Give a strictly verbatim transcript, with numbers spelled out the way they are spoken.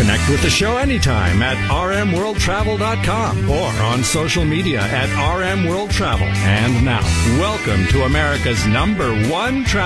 Connect with the show anytime at r m world travel dot com or on social media at r m world travel. And now, welcome to America's number one travel